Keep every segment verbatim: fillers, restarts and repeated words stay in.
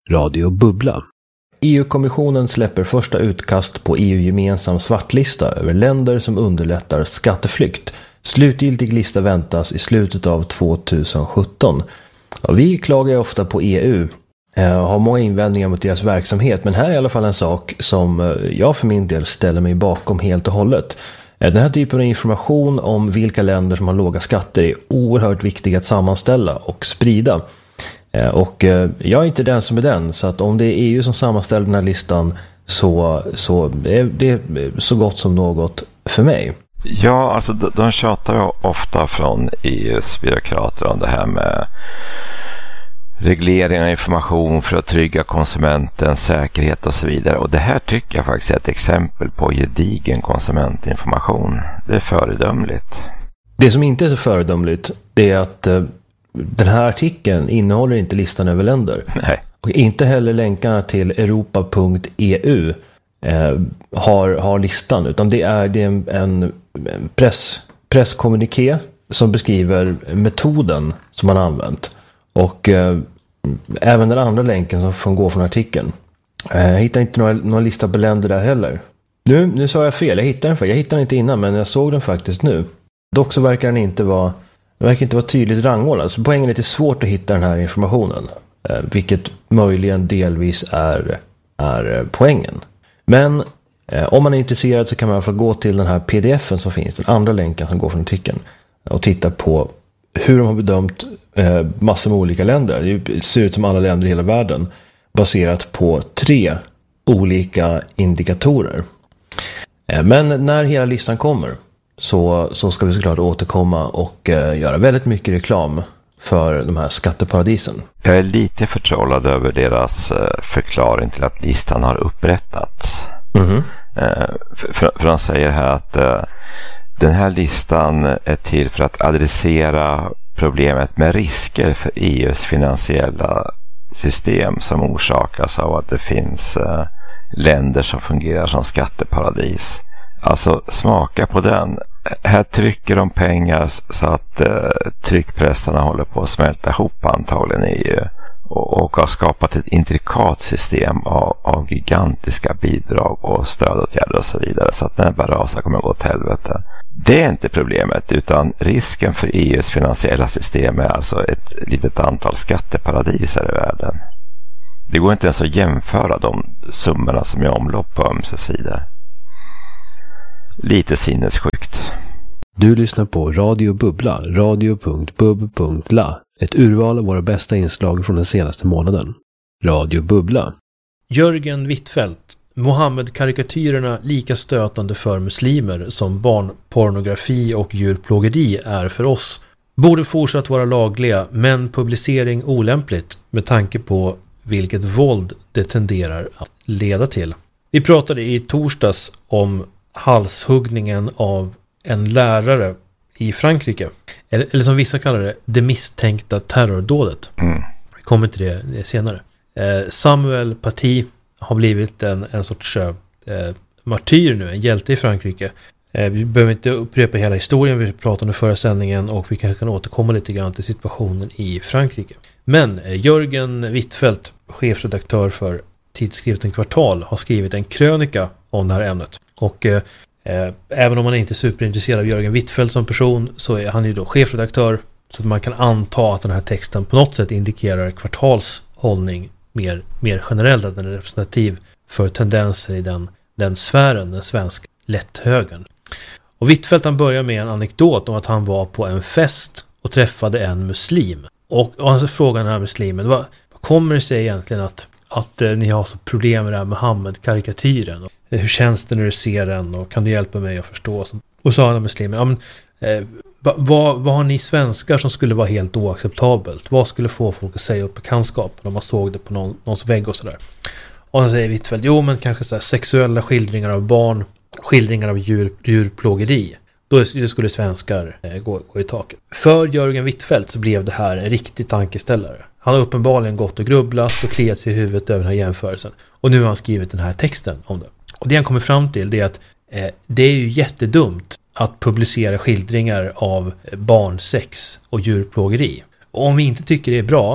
Radio Bubbla. E U-kommissionen släpper första utkast på E U-gemensam svartlista över länder som underlättar skatteflykt. Slutgiltig lista väntas i slutet av tjugosjutton. Ja, vi klagar ofta på E U och har många invändningar mot deras verksamhet, men här är i alla fall en sak som jag för min del ställer mig bakom helt och hållet. Den här typen av information om vilka länder som har låga skatter är oerhört viktig att sammanställa och sprida. Och jag är inte den som är den, så att om det är E U som sammanställer den här listan så, så är det så gott som något för mig. Ja, alltså de, de tjatar ju ofta från E U:s byråkrater om det här med reglering av information för att trygga konsumentens säkerhet och så vidare. Och det här tycker jag faktiskt är ett exempel på gedigen konsumentinformation. Det är föredömligt. Det som inte är så föredömligt, det är att uh, den här artikeln innehåller inte listan över länder. Nej. Och inte heller länkarna till europa punkt e u uh, har, har listan, utan det är, det är en, en press, presskommuniké som beskriver metoden som man har använt. Och uh, även den andra länken som går från artikeln. Uh, jag hittar inte några, några lista på länder där heller. Nu, nu sa jag fel, jag hittade den för. Jag hittade den inte innan, men jag såg den faktiskt nu. Dock så verkar den inte vara, den verkar inte vara tydligt rangordnad. Så poängen är lite svårt att hitta den här informationen. Uh, vilket möjligen delvis är, är poängen. Men uh, om man är intresserad så kan man i alla fall gå till den här pdf-en som finns. Den andra länken som går från artikeln. Och titta på hur de har bedömt eh, massor med olika länder. Det ser ut som alla länder i hela världen. Baserat på tre olika indikatorer. Eh, men när hela listan kommer så, så ska vi såklart återkomma och eh, göra väldigt mycket reklam för de här skatteparadisen. Jag är lite förtrollad över deras eh, förklaring till att listan har upprättats. Mm-hmm. Eh, för, för, för de säger här att eh, den här listan är till för att adressera problemet med risker för E U:s finansiella system som orsakas av att det finns eh, länder som fungerar som skatteparadis. Alltså smaka på den. Här trycker de pengar så att eh, tryckpressarna håller på att smälta ihop antagligen i E U. Och har skapat ett intrikat system av, av gigantiska bidrag och stödåtgärder och så vidare. Så att den bara rasar kommer att gå till helvete. Det är inte problemet, utan risken för E U:s finansiella system är alltså ett litet antal skatteparadiser i världen. Det går inte ens att jämföra de summorna som är omlopp på ömse sidor. Lite sinnessjukt. Du lyssnar på Radio Bubbla, radio punkt bub punkt la. Ett urval av våra bästa inslag från den senaste månaden. Radio Bubbla. Jörgen Wittfeldt. Mohammed-karikatyrerna lika stötande för muslimer som barnpornografi och djurplågeri är för oss. Borde fortsatt vara lagliga, men publicering olämpligt med tanke på vilket våld det tenderar att leda till. Vi pratade i torsdags om halshuggningen av en lärare i Frankrike. Eller, eller som vissa kallar det, det misstänkta terrordådet. Mm. Vi kommer till det, det senare. Eh, Samuel Paty har blivit en, en sorts eh, martyr nu, en hjälte i Frankrike. Eh, vi behöver inte upprepa hela historien, vi pratade om förra sändningen och vi kanske kan återkomma lite grann till situationen i Frankrike. Men eh, Jörgen Wittfeldt, chefredaktör för tidskriften Kvartal, har skrivit en krönika om det här ämnet. Och eh, Eh, även om man inte är superintresserad av Jörgen Wittfeldt som person så är han ju då chefredaktör, så att man kan anta att den här texten på något sätt indikerar Kvartals hållning mer, mer generellt, att den är representativ för tendenser i den, den sfären, den svenska lätthögern. Och Wittfeldt han börjar med en anekdot om att han var på en fest och träffade en muslim. Och, och han frågar den här muslimen, vad, vad kommer det sig egentligen att, att eh, ni har så problem med det här Mohammed-karikatyren? Hur känns det när du ser den och kan du hjälpa mig att förstå? Och så sa han muslimen, ja, men, eh, vad, vad har ni svenskar som skulle vara helt oacceptabelt? Vad skulle få folk att säga upp bekantskap när man såg det på någon, någons vägg och sådär? Och han säger Wittfeldt, jo men kanske så här, sexuella skildringar av barn, skildringar av djur, djurplågeri. Då skulle svenskar eh, gå, gå i taket. För Jörgen Wittfeldt så blev det här en riktig tankeställare. Han har uppenbarligen gått och grubblat och kliat sig i huvudet över den här jämförelsen. Och nu har han skrivit den här texten om det. Och det han kommer fram till det är att eh, det är ju jättedumt att publicera skildringar av barnsex och djurplågeri. Och om vi inte tycker det är bra,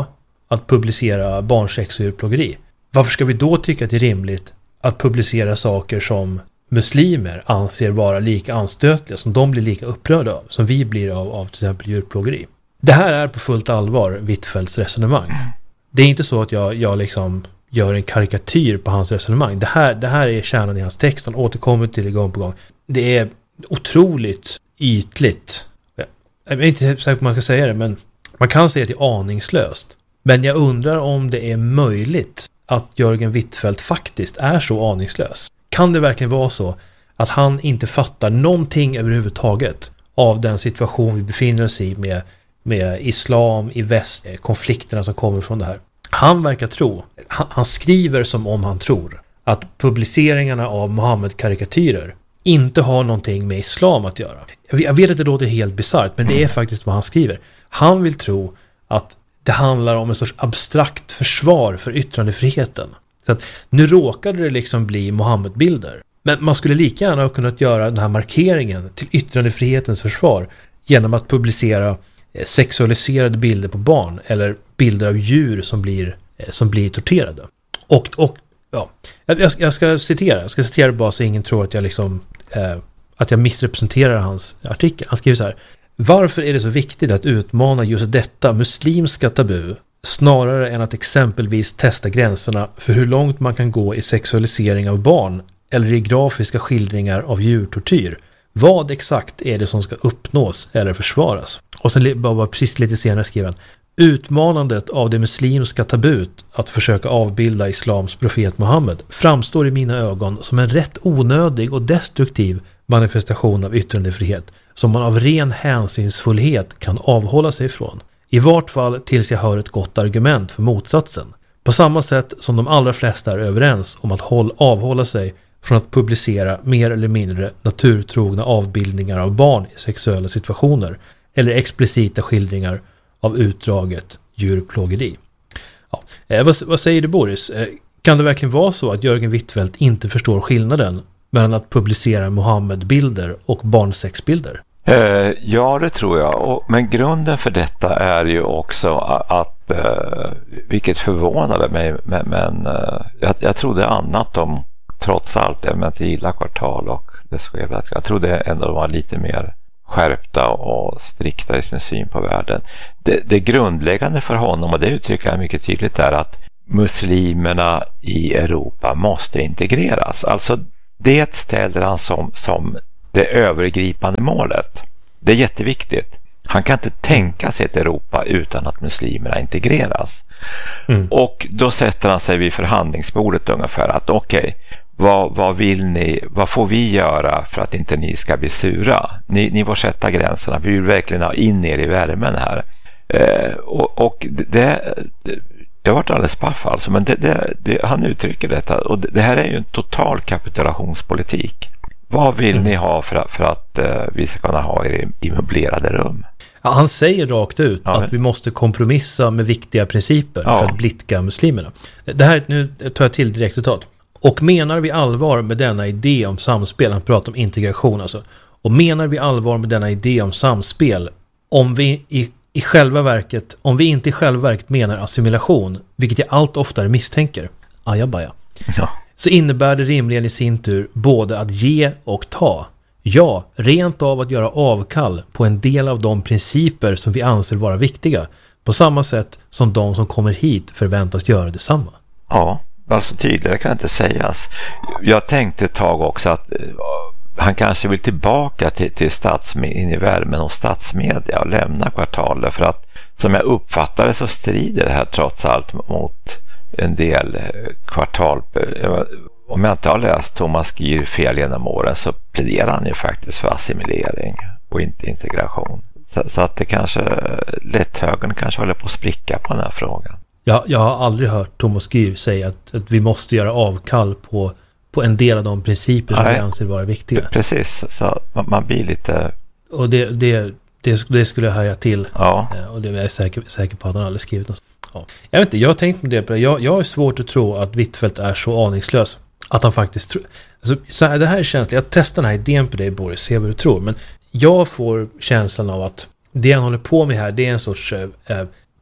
att publicera barnsex och djurplågeri. Varför ska vi då tycka att det är rimligt att publicera saker som muslimer anser vara lika anstötliga, som de blir lika upprörda av, som vi blir av, av till exempel djurplågeri? Det här är på fullt allvar Hvitfeldts resonemang. Det är inte så att jag, jag liksom gör en karikatyr på hans resonemang. Det här, det här är kärnan i hans text. Han återkommer till det gång på gång. Det är otroligt ytligt. Jag är inte säker på att man ska säga det, men man kan säga att det är aningslöst. Men jag undrar om det är möjligt att Jörgen Hvitfeldt faktiskt är så aningslös. Kan det verkligen vara så att han inte fattar någonting överhuvudtaget av den situation vi befinner oss i med, med islam i väst, konflikterna som kommer från det här? Han verkar tro, han, han skriver som om han tror, att publiceringarna av Mohammed-karikatyrer inte har någonting med islam att göra. Jag vet att det låter helt bizarrt, men det är faktiskt vad han skriver. Han vill tro att det handlar om en sorts abstrakt försvar för yttrandefriheten. Så att nu råkade det liksom bli Mohammed-bilder. Men man skulle lika gärna ha kunnat göra den här markeringen till yttrandefrihetens försvar genom att publicera sexualiserade bilder på barn eller bilder av djur som blir, som blir torterade. Och, och ja, jag, jag ska citera, jag ska citera bara så ingen tror att jag liksom eh, att jag missrepresenterar hans artikel. Han skriver så här: varför är det så viktigt att utmana just detta muslimska tabu snarare än att exempelvis testa gränserna för hur långt man kan gå i sexualisering av barn eller i grafiska skildringar av djurtortyr? Vad exakt är det som ska uppnås eller försvaras? Och sen bara precis lite senare skriven: utmanandet av det muslimska tabut att försöka avbilda islams profet Muhammed framstår i mina ögon som en rätt onödig och destruktiv manifestation av yttrandefrihet som man av ren hänsynsfullhet kan avhålla sig ifrån. I vart fall tills jag hör ett gott argument för motsatsen. På samma sätt som de allra flesta är överens om att håll, avhålla sig från att publicera mer eller mindre naturtrogna avbildningar av barn i sexuella situationer eller explicita skildringar av utdraget djurplågeri. Ja. Eh, vad, vad säger du, Boris? Eh, kan det verkligen vara så att Jörgen Hvitfeldt inte förstår skillnaden mellan att publicera Mohammed-bilder och barnsexbilder? Eh, ja, det tror jag. Och, men grunden för detta är ju också att, eh, vilket förvånade mig, men, men eh, jag, jag trodde annat om, trots allt, även om jag inte gillar Kvartal och dess skevhet. Jag trodde ändå var lite mer skärpta och strikta i sin syn på världen. Det, det grundläggande för honom, och det uttrycker jag mycket tydligt, är att muslimerna i Europa måste integreras. Alltså det ställer han som, som det övergripande målet. Det är jätteviktigt. Han kan inte tänka sig ett Europa utan att muslimerna integreras. Mm. Och då sätter han sig vid förhandlingsbordet ungefär att okej, okay, vad, vad vill ni, vad får vi göra för att inte ni ska bli sura? Ni, ni får sätta gränserna, vi vill verkligen ha in er i värmen här. Eh, och, och det, det jag har varit alldeles paff alltså, men det, det, det, han uttrycker detta, och det, det här är ju en total kapitulationspolitik. Vad vill mm. ni ha för att, för att uh, vi ska kunna ha er i, i möblerade rum? Ja, han säger rakt ut ja, att vi måste kompromissa med viktiga principer ja. för att blidka muslimerna. Det här, nu tar jag till direkt citat. Och menar vi allvar med denna idé om samspel, han pratar om integration alltså, och menar vi allvar med denna idé om samspel, om vi i, i själva verket, om vi inte i själva verket menar assimilation, vilket jag allt oftare misstänker, ajabaja, ja. så innebär det rimligen i sin tur både att ge och ta. Ja, rent av att göra avkall på en del av de principer som vi anser vara viktiga, på samma sätt som de som kommer hit förväntas göra detsamma. Ja, alltså tydligare kan inte sägas. Jag tänkte ett tag också att uh, han kanske vill tillbaka till, till statsmed- in i värmen och statsmedia och lämna Kvartalet, för att som jag uppfattar det så strider det här trots allt mot en del Kvartal. Om jag inte har läst Thomas Gür fel genom åren så pläderar han ju faktiskt för assimilering och inte integration. Så, så att det kanske, lätthögern kanske håller på att spricka på den här frågan. Jag, jag har aldrig hört Thomas Gür säga att, att vi måste göra avkall på, på en del av de principer som Nej, vi anser vara viktiga. Precis, så man, man blir lite... Och det, det, det, det skulle jag höja till. Ja. Och det är jag säker, säker på att han aldrig skrivit något. Ja. Jag vet inte, jag har tänkt på det. Jag, jag har svårt att tro att Hvitfeldt är så aningslös att han faktiskt tror. Alltså, så här, det här är känsligt. Jag testar den här idén på dig, Boris, se vad du tror. Men jag får känslan av att det han håller på med här, det är en sorts eh,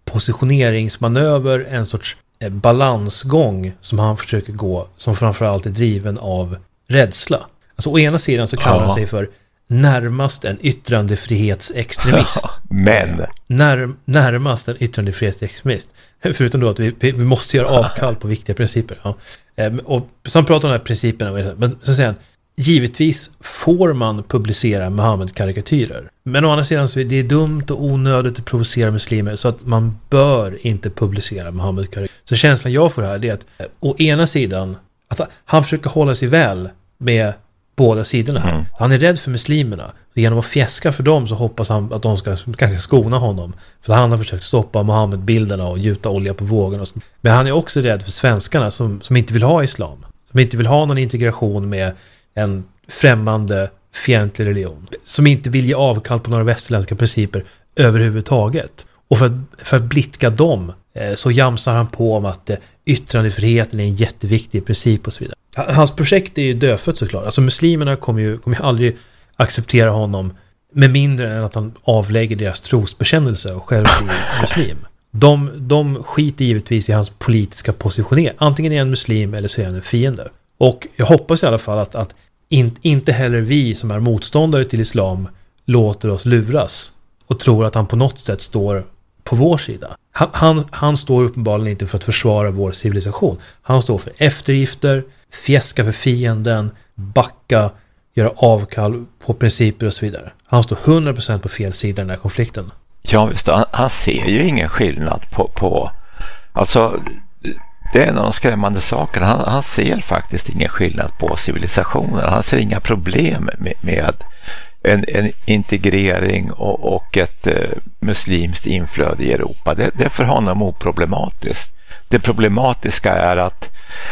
positioneringsmanöver, en sorts eh, balansgång som han försöker gå, som framförallt är driven av rädsla. Alltså å ena sidan så kallar han sig för närmast en yttrandefrihetsextremist. Men När, närmast en yttrandefrihetsextremist. Förutom då att vi, vi måste göra avkall på viktiga principer. Ja. Och så han pratar om de här principerna. Men så säger han, givetvis får man publicera Muhammed-karikatyrer. Men å andra sidan så är det dumt och onödigt att provocera muslimer, så att man bör inte publicera Muhammed-karikatyrer. Så känslan jag får här är att å ena sidan att han försöker hålla sig väl med båda sidorna här. Mm. Han är rädd för muslimerna. Så genom att fjäska för dem så hoppas han att de ska kanske skona honom. För han har försökt stoppa Muhammed-bilderna och gjuta olja på vågen. Och men han är också rädd för svenskarna som, som inte vill ha islam. Som inte vill ha någon integration med en främmande fientlig religion. Som inte vill ge avkall på några västerländska principer överhuvudtaget. Och för, för att blidka dem eh, så jamsar han på om att eh, yttrandefriheten är en jätteviktig princip och så vidare. Hans projekt är ju dödfött såklart. Alltså muslimerna kommer ju, kommer ju aldrig acceptera honom med mindre än att han avlägger deras trosbekännelse och själv blir muslim. De, de skiter givetvis i hans politiska positionering. Antingen är han muslim eller så är han en fiende. Och jag hoppas i alla fall att, att in, inte heller vi som är motståndare till islam låter oss luras och tror att han på något sätt står på vår sida. Han, han, han står uppenbarligen inte för att försvara vår civilisation. Han står för eftergifter, fjäska för fienden, backa, göra avkall på principer och så vidare. Han står hundra procent på fel sida i den här konflikten. Ja visst, han, han ser ju ingen skillnad på, på alltså det är en av de skrämmande sakerna. Han, han ser faktiskt ingen skillnad på civilisationer. Han ser inga problem med, med en, en integrering och, och ett eh, muslimskt inflöde i Europa. Det, det är för honom oproblematiskt. Det problematiska är att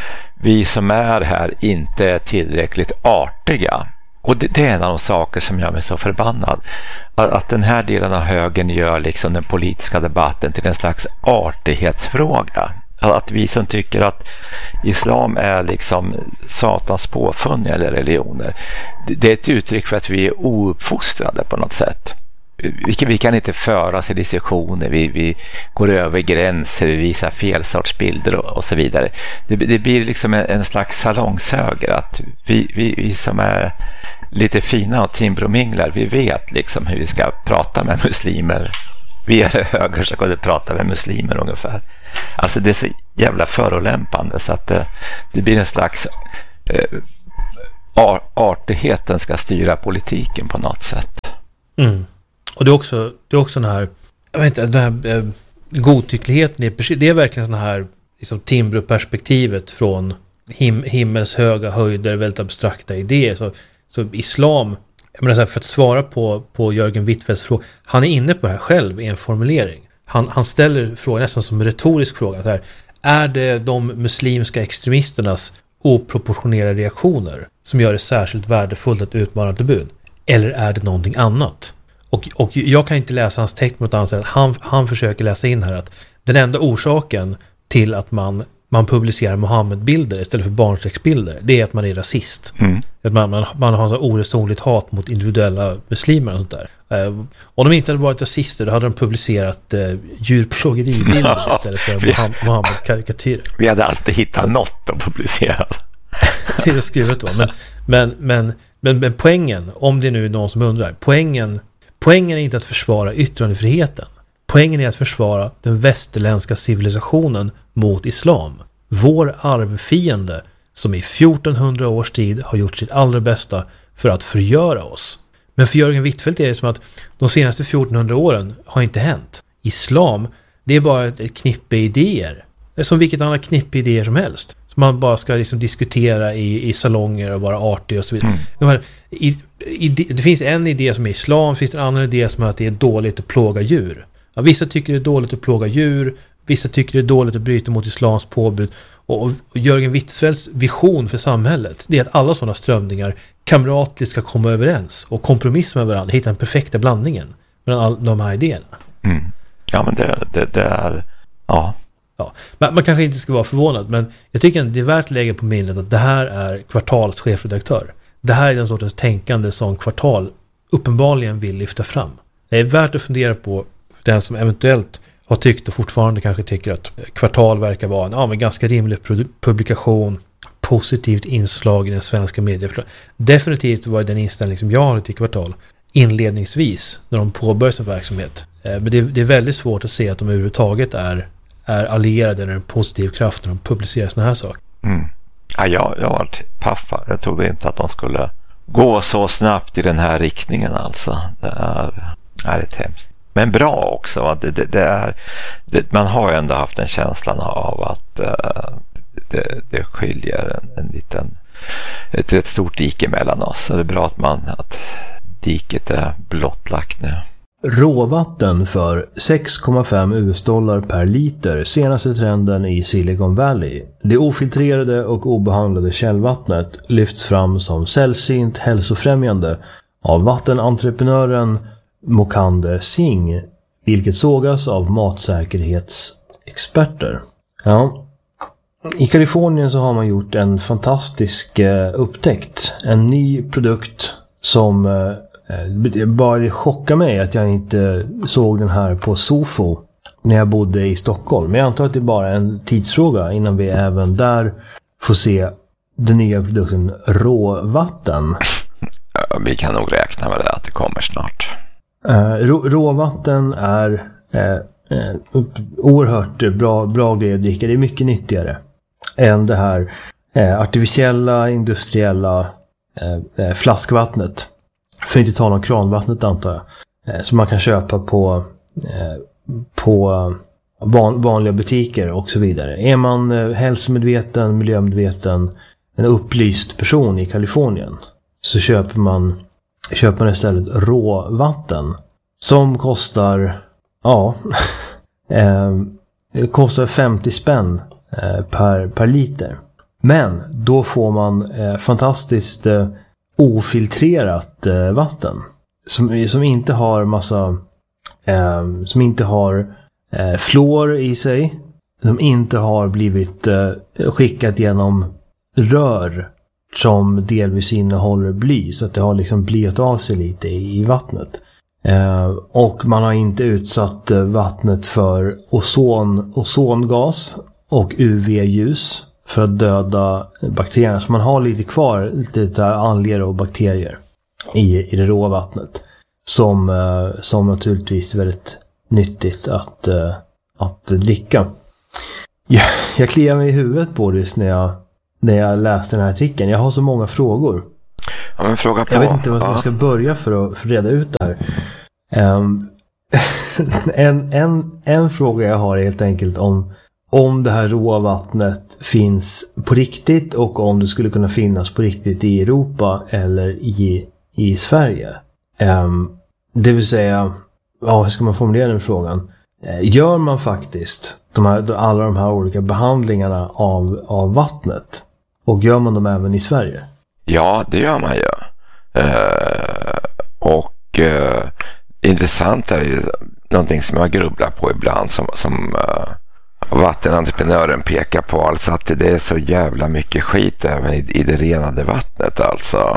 vi som är här inte är tillräckligt artiga. Och det, det är en av de saker som gör mig så förbannad. Att, att den här delen av högern gör liksom den politiska debatten till en slags artighetsfråga. Att vi som tycker att islam är liksom satans påfunn eller religioner. Det, det är ett uttryck för att vi är ouppfostrade på något sätt. Vi, vi kan inte föra oss i diskussioner, vi, vi går över gränser, vi visar fel sorts bilder och, och så vidare. Det, det blir liksom en, en slags salongshöger att vi, vi, vi som är lite fina och timbrominglar, vi vet liksom hur vi ska prata med muslimer. Vi är höger så kan vi prata med muslimer ungefär. Alltså det är så jävla förolämpande så att det, det blir en slags eh, artigheten ska styra politiken på något sätt. Mm. Och det är också, det är också den här, jag vet inte, den här eh, godtyckligheten, det är verkligen sån här liksom, Timbro-perspektivet från him, himmels höga höjder, väldigt abstrakta idéer. Så, så islam, jag menar så här, för att svara på, på Jörgen Wittfeldts fråga, han är inne på det här själv i en formulering. Han, han ställer frågan nästan som en retorisk fråga. Så här, är det de muslimska extremisternas oproportionerade reaktioner som gör det särskilt värdefullt att utmana ett bud? Eller är det någonting annat? Och, och jag kan inte läsa hans text mot annat sätt. Han, han försöker läsa in här att den enda orsaken till att man, man publicerar Muhammed-bilder istället för barnsexbilder, det är att man är rasist. Mm. Att man, man, man har så oresonligt hat mot individuella muslimer och sånt där. Uh, om de inte hade varit rasister, då hade de publicerat uh, djurplågeribilder ja, istället för Muhammed-karikatyrer. Vi hade alltid hittat något att publicera. Det är skrivet då. Men, men, men, men, men poängen, om det nu är någon som undrar, poängen Poängen är inte att försvara yttrandefriheten. Poängen är att försvara den västerländska civilisationen mot islam. Vår arvfiende som i fjortonhundra års tid har gjort sitt allra bästa för att förgöra oss. Men för Jörgen Wittfeldt är det som att de senaste fjortonhundra åren har inte hänt. Islam, det är bara ett, ett knippe idéer. Det är som vilket annat knippe idéer som helst. Som man bara ska liksom diskutera i, i salonger och vara artig och så vidare. Mm. I, i, det finns en idé som är islam, finns en annan idé som är att det är dåligt att plåga djur. Ja, vissa tycker det är dåligt att plåga djur, vissa tycker det är dåligt att bryta mot islams påbud. Och, och Jörgen Wittfeldts vision för samhället, det är att alla sådana strömningar kamratligt ska komma överens och kompromissa med varandra, hitta den perfekta blandningen mellan all, de här idéerna. Mm. Ja, men det, det, det är... Ja. Ja, man, man kanske inte ska vara förvånad, men jag tycker att det är värt att lägga på minnet att det här är Kvartals chefredaktör. Det här är den sortens tänkande som Kvartal uppenbarligen vill lyfta fram. Det är värt att fundera på för den som eventuellt har tyckt och fortfarande kanske tycker att Kvartal verkar vara en ja, men ganska rimlig publikation, positivt inslag i den svenska medieflödet. Definitivt var det den inställning som jag hade till Kvartal inledningsvis när de påbörjade sin verksamhet. Men det, det är väldigt svårt att se att de överhuvudtaget är, är allierade eller en positiv kraft när de publicerar såna här saker. Mm. Ja, jag, jag var paffa. Jag trodde inte att de skulle gå så snabbt i den här riktningen alltså. Det är, är det hemskt. Men bra också. Det, det, det är, det, man har ju ändå haft en känslan av att uh, det, det skiljer en, en liten, ett rätt stort dike mellan oss. Så det är bra att, man, att diket är blottlagt nu. Råvatten för sex komma fem U S-dollar per liter, senaste trenden i Silicon Valley. Det ofiltrerade och obehandlade källvattnet lyfts fram som sällsynt hälsofrämjande av vattenentreprenören Mokande Singh, vilket sågas av matsäkerhetsexperter. Ja. I Kalifornien så har man gjort en fantastisk eh, upptäckt. En ny produkt som eh, det bara chockar mig att jag inte såg den här på Sofo när jag bodde i Stockholm. Men jag antar att det är bara en tidsfråga innan vi även där får se den nya produkten råvatten. Ja, vi kan nog räkna med det att det kommer snart. Uh, rå, råvatten är uh, uh, oerhört bra, bra grej att dricka. Det är mycket nyttigare än det här uh, artificiella, industriella uh, uh, flaskvattnet. För att inte tala om kranvattnet antar jag. Uh, som man kan köpa på, uh, på van, vanliga butiker och så vidare. Är man uh, hälsomedveten, miljömedveten, en upplyst person i Kalifornien så köper man köper man istället råvatten som kostar ja eh, kostar femtio spänn eh, per, per liter. Men då får man eh, fantastiskt eh, ofiltrerat eh, vatten som, som inte har massa eh, som inte har eh, fluor i sig, som inte har blivit eh, skickat genom rör som delvis innehåller bly, så att det har liksom blyat av sig lite i, i vattnet. Eh, och man har inte utsatt vattnet för ozon, ozongas och U V-ljus för att döda bakterierna. Så man har lite kvar lite alger och bakterier i, i det råa vattnet. Som, eh, som naturligtvis är väldigt nyttigt att, eh, att dricka. Jag, jag kliar mig i huvudet på det när jag när jag läste den här artikeln. Jag har så många frågor. Ja, men fråga på. Jag vet inte vad ja. jag ska börja för att, för att reda ut det här. Um, en, en, en fråga jag har är helt enkelt om, om det här råvattnet finns på riktigt och om det skulle kunna finnas på riktigt i Europa eller i, i Sverige. Um, det vill säga, ja, hur ska man formulera den frågan? Gör man faktiskt de här, alla de här olika behandlingarna av, av vattnet? Och gör man dem även i Sverige? Ja, det gör man ju. Uh, och uh, intressant är ju någonting som jag grubblar på ibland som, som uh, vattenentreprenören pekar på. Alltså att det är så jävla mycket skit även i, i det renade vattnet. Alltså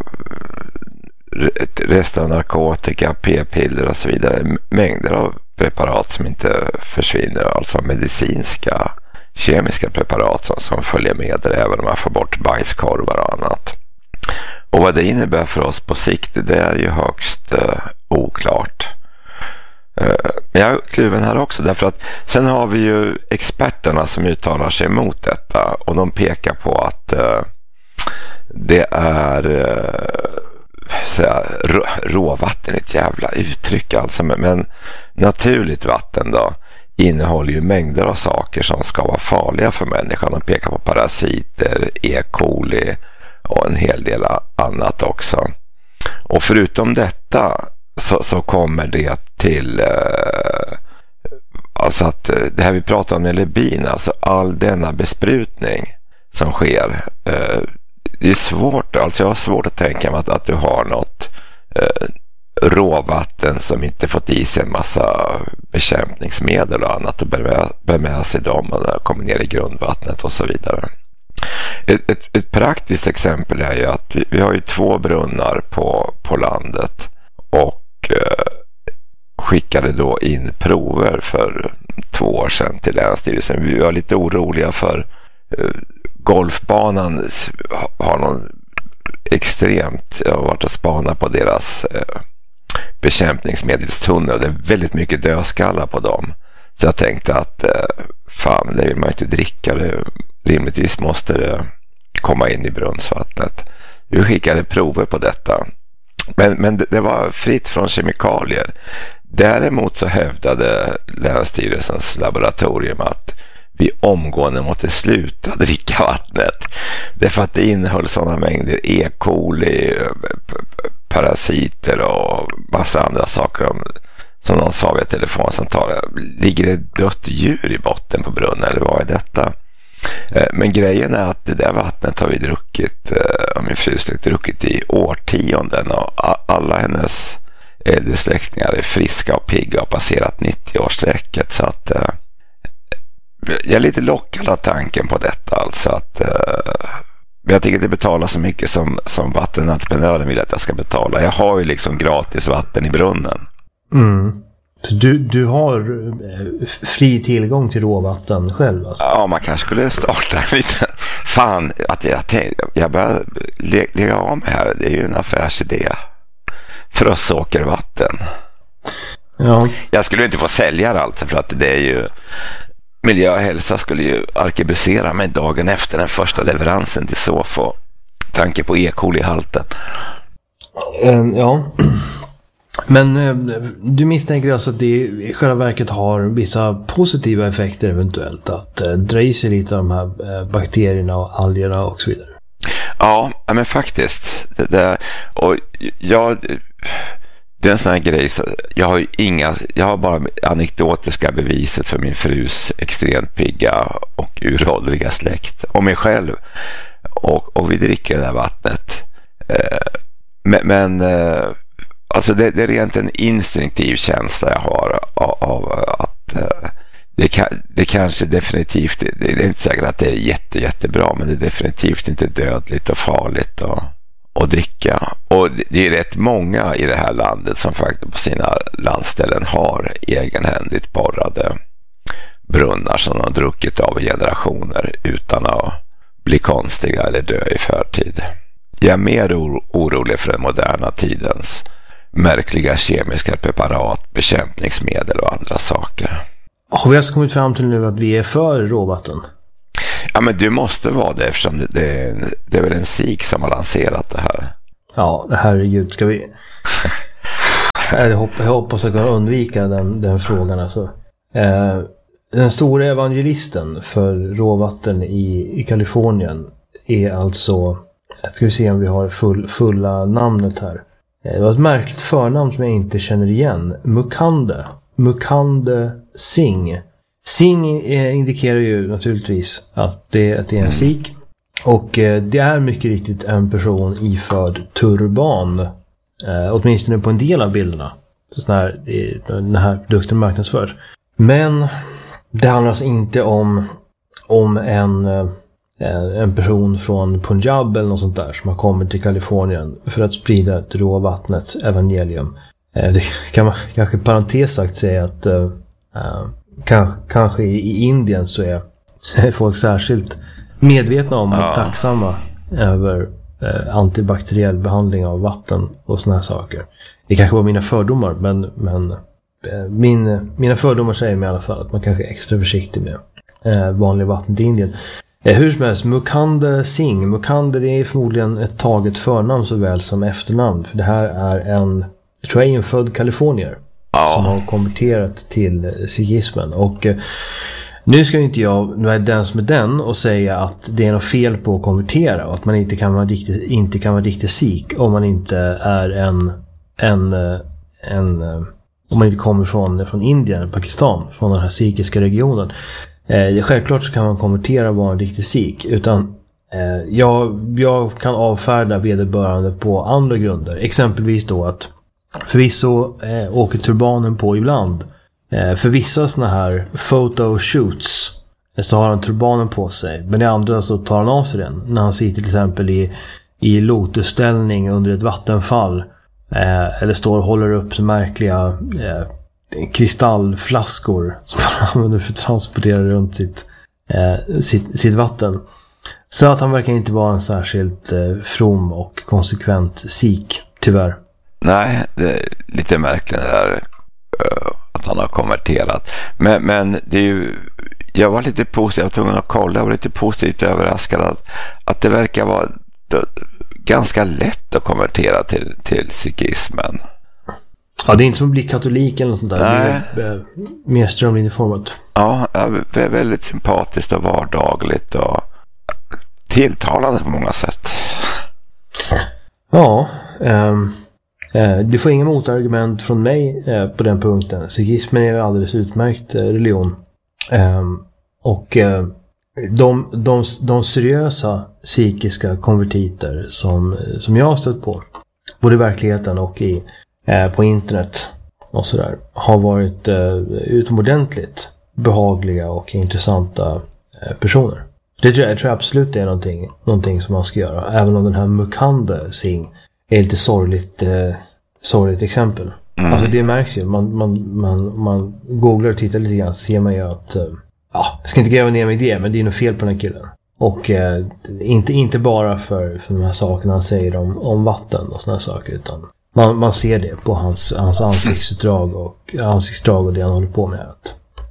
resten av narkotika, p-piller och så vidare. Mängder av preparat som inte försvinner. Alltså medicinska, kemiska preparat som, som följer med det, även om man får bort bajskorvar och annat. Och vad det innebär för oss på sikt, det är ju högst uh, oklart. Uh, men jag är kluven här också, därför att sen har vi ju experterna som uttalar sig emot detta, och de pekar på att uh, det är uh, såhär, rå, råvatten, ett jävla uttryck alltså, men, men naturligt vatten då innehåller ju mängder av saker som ska vara farliga för människan. De pekar på parasiter, E. coli och en hel del annat också. Och förutom detta så, så kommer det till eh, alltså att det här vi pratar om med bin, alltså all denna besprutning som sker, eh, det är svårt, alltså jag har svårt att tänka mig att, att du har något eh, råvatten som inte fått i sig en massa bekämpningsmedel och annat och bär med sig dem och kommer ner i grundvattnet och så vidare. Ett, ett, ett praktiskt exempel är ju att vi, vi har ju två brunnar på, på landet, och eh, skickade då in prover för två år sedan till Länsstyrelsen. Vi var lite oroliga för uh, golfbanan har någon extremt, jag har varit och spanat på deras uh, bekämpningsmedelstunnor. Det är väldigt mycket dödskallar på dem. Så jag tänkte att uh, fan, det vill man inte dricka. Det, rimligtvis måste det komma in i brunnsvattnet. Vi skickade prover på detta. Men, men det, det var fritt från kemikalier. Däremot så hävdade Länsstyrelsens laboratorium att vi omgående måste sluta dricka vattnet. Därför att det innehöll sådana mängder E. coli, parasiter och massa andra saker. Som de sa vid telefonsamtalet. Ligger det dött djur i botten på brunnen eller vad är detta? Men grejen är att det där vattnet har vi druckit, om min fru släkt druckit i årtionden, och alla hennes äldre släktingar är friska och pigga och passerat nittio-årssträcket, så att eh, jag är lite lockad av tanken på detta, alltså att eh, jag tänker inte betala så mycket som, som vattenentreprenören vill att jag ska betala. Jag har ju liksom gratis vatten i brunnen. Mm. Så du, du har eh, fri tillgång till råvatten själv? Alltså. Ja, man kanske skulle starta en liten... Fan, att jag, jag börjar lä- lägga av mig här. Det är ju en affärsidé. För oss åker vatten. Ja. Jag skulle inte få sälja det alltså, för att det är ju... Miljö och hälsa skulle ju arkebusera mig dagen efter den första leveransen till Sofo. Tanke på E. coli-halten. Um, ja... Men eh, du misstänker alltså att det i själva verket har vissa positiva effekter eventuellt, att eh, dra i sig lite av de här eh, bakterierna och algerna och så vidare. Ja, men faktiskt. Det, det, och jag, det är en sån här grej, så jag har ju inga, jag har bara anekdotiska beviset för min frus extremt pigga och uråldriga släkt och mig själv. Och, och vi dricker det här vattnet. Eh, men... men eh, Alltså det, det är rent en instinktiv känsla jag har av, av att uh, det, kan, det kanske definitivt, det, det är inte säkert att det är jätte, jättebra, men det är definitivt inte dödligt och farligt att, att dricka. Och det, det är rätt många i det här landet som faktiskt på sina landställen har egenhändigt borrade brunnar som de har druckit av generationer utan att bli konstiga eller dö i förtid. Jag är mer oro, orolig för den moderna tidens märkliga kemiska preparat, bekämpningsmedel och andra saker. Har vi alltså kommit fram till nu att vi är för råvatten? Ja, men du måste vara det, eftersom det, det, är, en, det är väl en sik som har lanserat det här. Ja, herregud, ska vi... jag, hoppas, jag hoppas att jag kan undvika den, den frågan. Alltså. Eh, den stora evangelisten för råvatten i, i Kalifornien är alltså... Jag ska vi se om vi har full, fulla namnet här. Det var ett märkligt förnamn som jag inte känner igen. Mukande. Mukande Singh. Singh indikerar ju naturligtvis att det, att det är en sikh. Och det är mycket riktigt en person iförd turban. Eh, åtminstone på en del av bilderna. Så när den här produkten marknadsförs. Men det handlar alltså inte om, om en... en person från Punjab eller något sånt där som har kommit till Kalifornien för att sprida ett råvattnets evangelium. Det kan man kanske parentes sagt säga att uh, kanske, kanske i Indien så är, så är folk särskilt medvetna om och ja. tacksamma över uh, antibakteriell behandling av vatten och såna här saker. Det kanske var mina fördomar, men, men uh, min, mina fördomar säger mig i alla fall att man kanske är extra försiktig med uh, vanlig vatten i Indien. Hur som helst, Mukande Singh. Mukande, det är förmodligen ett taget förnamn såväl som efternamn. För det här är en, jag tror jag, infödd kalifornier ja. som har konverterat till sikhismen. Och eh, nu ska inte jag vara den som är den och säga att det är något fel på att konvertera och att man inte kan vara riktigt, inte kan vara riktigt sikh om man inte är en, en, en om man inte kommer från, från Indien eller Pakistan, från den här sikhiska regionen. Eh, självklart så kan man konvertera och vara en riktig sikh, utan eh, jag, jag kan avfärda vederbörande på andra grunder. Exempelvis då att förvisso eh, åker turbanen på ibland. Eh, för vissa såna här photoshoots eh, så har han turbanen på sig, men i andra så tar han av sig den när han sitter till exempel i, i lotusställning under ett vattenfall eh, eller står och håller upp märkliga eh, kristallflaskor som han använder för att transportera runt sitt, eh, sitt, sitt vatten. Så att han verkar inte vara en särskilt eh, from och konsekvent sik, tyvärr. Nej, det är lite märkligt det där uh, att han har konverterat. Men, men det är ju, jag var lite positiv, jag var tvungen att kolla, jag var lite positivt överraskad att, att det verkar vara då, ganska lätt att konvertera till, till sikhismen. Ja, det är inte som att bli katolik eller något sånt där. Nej. Det är mer strömlinjeformat. Ja, det är väldigt sympatiskt och vardagligt och tilltalande på många sätt. Ja, um, uh, du får inga motargument från mig uh, på den punkten. Sikhismen är ju alldeles utmärkt uh, religion. Um, och uh, de, de, de seriösa sikhiska konvertiter som, som jag har stött på, både i verkligheten och i, uh, på internet och sådär, har varit uh, utomordentligt behagliga och intressanta uh, personer. Det tror jag, jag tror absolut det är någonting, någonting som man ska göra. Även om den här Mukhande Singh är lite sorgligt, eh, sorgligt exempel. Mm. Alltså det märks ju. Man, man, man, man googlar och tittar lite grann, ser man ju att eh, ja, jag ska inte gräva ner mig i det, men det är nog fel på den här killen. Och eh, inte, inte bara för, för de här sakerna han säger om, om vatten och såna här saker, utan man, man ser det på hans, hans ansiktsutdrag och ansiktsdrag och det han håller på med. Att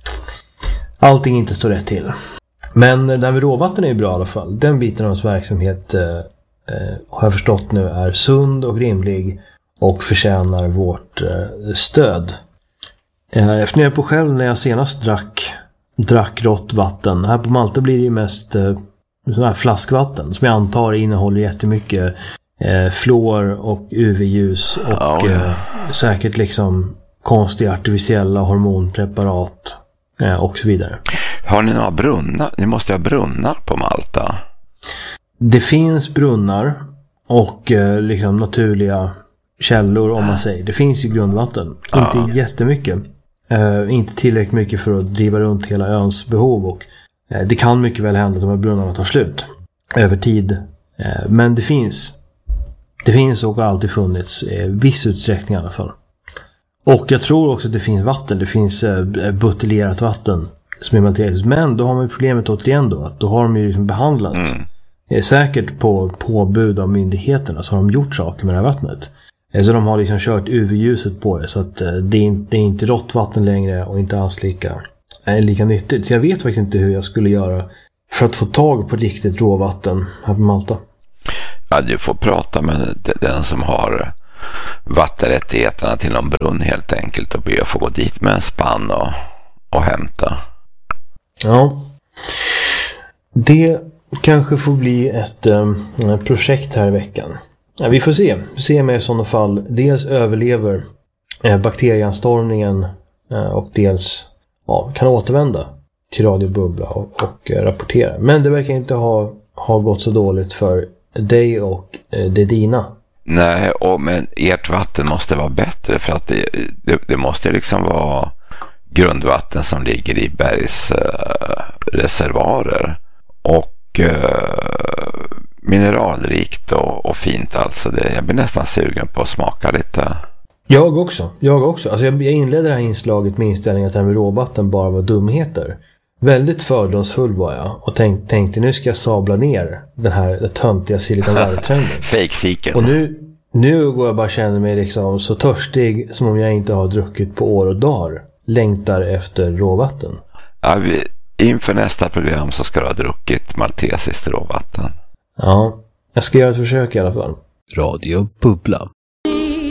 allting inte står rätt till. Men den vid råvatten är ju bra i alla fall. Den biten av hans verksamhet eh, har jag förstått nu är sund och rimlig och förtjänar vårt eh, stöd. Eh, jag funderar på själv när jag senast drack, drack rått vatten. Här på Malta blir det ju mest eh, sån här flaskvatten som jag antar innehåller jättemycket eh, fluor och U V-ljus och oh, ja. eh, säkert liksom konstiga artificiella hormonpreparat eh, och så vidare. Har ni några brunnar? Ni måste ha brunnar på Malta. Det finns brunnar och eh, liksom naturliga källor om man säger. Det finns ju grundvatten. Ja. Inte jättemycket. Eh, inte tillräckligt mycket för att driva runt hela öns behov. Och eh, det kan mycket väl hända att de här brunnarna tar slut över tid. Eh, men det finns. Det finns och har alltid funnits i eh, viss utsträckning i alla fall. Och jag tror också att det finns vatten. Det finns eh, buteljerat vatten som är maltesiskt. Men då har man ju problemet återigen då. Att då har de ju liksom behandlat. Mm. Eh, säkert på påbud av myndigheterna så har de gjort saker med det här vattnet. Eh, så de har liksom kört U V-ljuset på det. Så att eh, det, är inte, det är inte rått vatten längre och inte alls lika, eh, lika nyttigt. Så jag vet faktiskt inte hur jag skulle göra för att få tag på riktigt råvatten här på Malta. Ja, du får prata med den som har vattenrättigheterna till någon brunn helt enkelt och be att få gå dit med en spann och, och hämta. Ja, det kanske får bli ett um, projekt här i veckan. Ja, vi får se. Se med i sådana fall dels överlever eh, bakterieanstormningen eh, och dels ja, kan återvända till Radio Bubbla och, och eh, rapportera. Men det verkar inte ha, ha gått så dåligt för dig och eh, det dina. Nej, och, men ert vatten måste vara bättre för att det, det, det måste liksom vara grundvatten som ligger i bergsreservoarer uh, och uh, mineralrikt och, och fint alltså. Det, jag blir nästan sugen på att smaka lite. Jag också, jag också. Alltså jag, jag inledde det här inslaget med inställningen att det här med råvatten bara var dumheter. Väldigt fördomsfull var jag och tänk, tänkte nu ska jag sabla ner den här töntiga Silicon Valley-trenden. Fake-siken. Och nu, nu går jag bara känna mig liksom så törstig som om jag inte har druckit på år och dagar. Längtar efter råvatten. Ja, vi, inför nästa program så ska du ha druckit maltesiskt råvatten. Ja, jag ska göra ett försök i alla fall. Radio Bubbla.